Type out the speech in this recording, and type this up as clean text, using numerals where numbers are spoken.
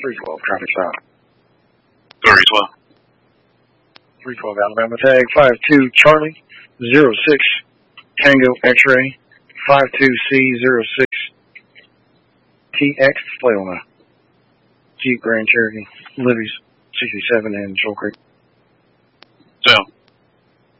312, traffic stop. 312. 312 Alabama tag 52 Charlie 06 Tango X-ray 52C06 TX display on a Jeep Grand Cherokee Libby's 67 in Shoal Creek.